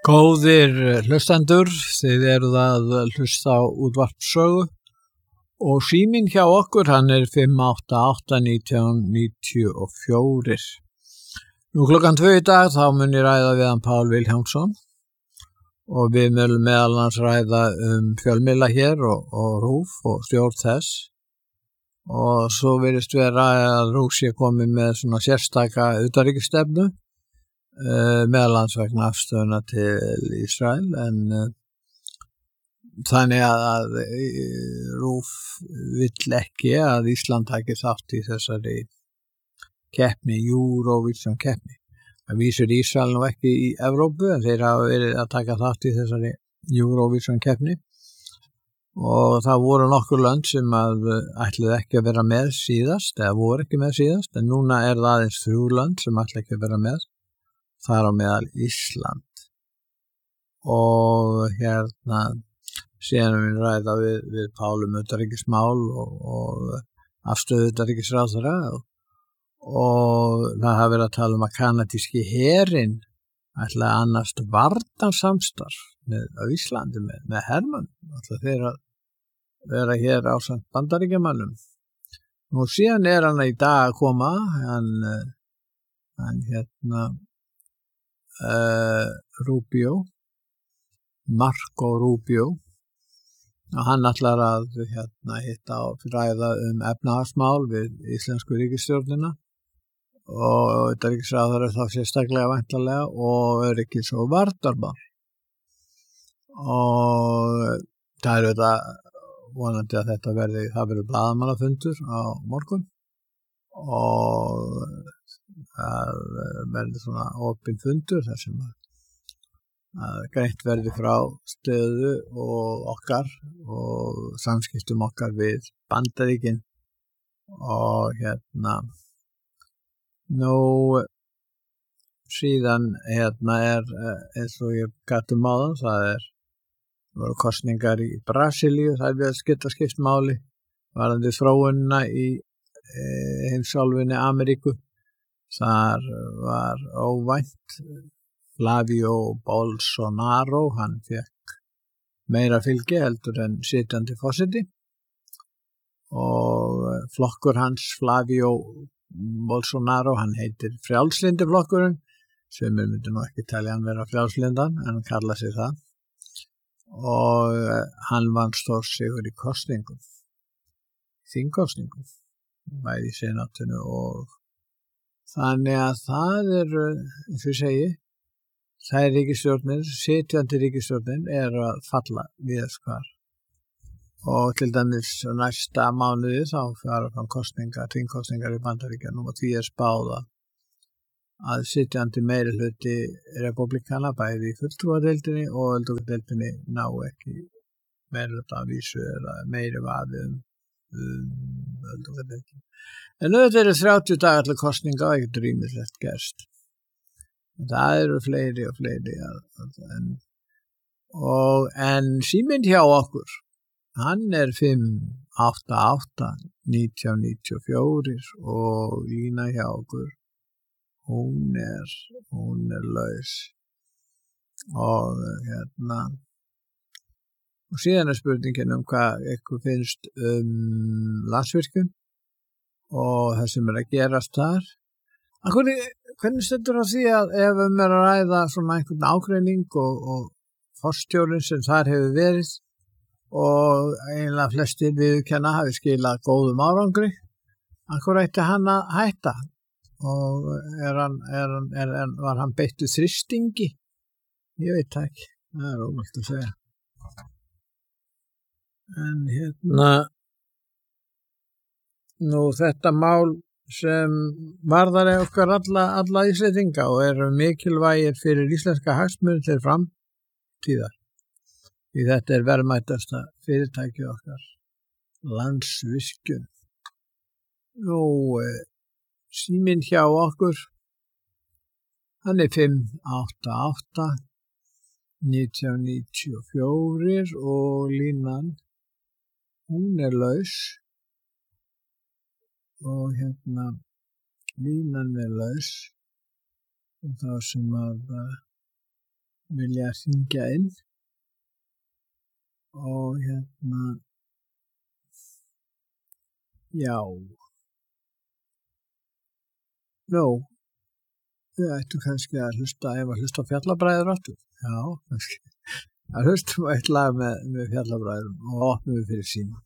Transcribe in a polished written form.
Góðir hlustendur, þið eruð að hlusta á útvarpssögu og síminn hjá okkur hann er 588-1994. Nú klukkan 2 í dag þá mun ég ræða við hann Pál Vilhjálmsson og við munum meðal annars ræða fjölmiðla hér og RÚV og stjórn þess. Og svo virðist vera að RÚV sé komið með svona sérstaka utanríkisstefnu. Meðal annars vegna afstöðuna til Ísrael en þannig að RÚV vill ekki að Ísland taki þátt í þessari keppni, Eurovision keppni. Það vísir Ísrael nú ekki í Evrópu en þeir hafa verið að taka þátt í þessari Eurovision keppni og það voru nokkur lönd sem ætluðu ekki að vera með síðast eða voru ekki með síðast en núna er það aðeins 3 lönd sem ætla ekki að vera með. Þar á meðal Ísland og síðan við ræða við Pál utanríkismál og afstöðu utanríkisráðherra og það hafa verið að tala að kanadíski herinn ætla að annast varnarsamstarf á Íslandi með hermann ætla þeir að vera hér ásamt Bandaríkjamönnum. Nú síðan er hann í dag að koma hann Rubio, Marco Rubio og hann ætlar að hitta og ræða efnahagsmál við íslensku ríkisstjórnina og utanríkisráðherra þá sérstaklega væntanlega og öryggis og varnarmál og það þetta vonandi að það verður blaðamannafundur á morgun og það verður svona opinn fundur þar sem að greint verði frá stöðu og okkar og samskiptum okkar við Bandaríkin og nú síðan er eins og ég gat áðan það voru kosningar í Brasilíu það geta skipt máli varðandi þróunina í heimsálfunni Ameríku. Þar var óvænt Flavio Bolsonaro, hann fékk meira fylgi heldur en sitjandi forseti og flokkur hans Flavio Bolsonaro, hann heitir Frjálslyndi flokkurinn, sem myndi nú ekki telja hann vera frjálslyndan en hann kalla sig það og hann vann stórsigur í þingkosningum, bæði í senatinu og þannig að það eins og ég segi, þær ríkisstjórnir, sitjandi ríkisstjórnin að falla víðast hvar. Og til dæmis næsta mánuði þá fara fram þingkosningar í Bandaríkjunum og því spáð að sitjandi meirihluti repúblikana bæði í fulltrúadeildinni og öldungadeildinni ná ekki meirihluta af vísu eða meiri vafi öldungadeildinni. En auðvitað eru 30 dagar til kosninga og ekkert rýmislegt gerst. Það eru fleiri og fleiri. En síminn hjá okkur, hann er 588-1994 og lína hjá okkur, hún er laus. Og og síðan er spurningin hvað ykkur finnst Landsvirkjun og það sem að gerast þar. Hvernig stendur á því að ef er að ræða svona einhvern ágreining og forstjórinn sem þar hefur verið og eiginlega flestir viðurkenna hafi skilað góðum árangri, akkur ætti hann að hætta og var hann beittur þrýstingi? Ég veit ekki, það er ómögulegt að segja. En nú þetta mál sem varðar okkar alla Íslendinga og eru mikilvægir fyrir íslenska hagsmuni til framtíðar. Því þetta er verðmætasta fyrirtæki okkar, Landsvirkjun. Nú, síminn hjá okkur, hann er 588-1994 og línan, hún er laus. Og línan er laus og það sem að vilja syngja inn og já. Við ættum kannski að hlusta á Fjallabræður aftur. Já, kannski. Að hlustum á eitt lag með Fjallabræðurum og opnum við fyrir síma.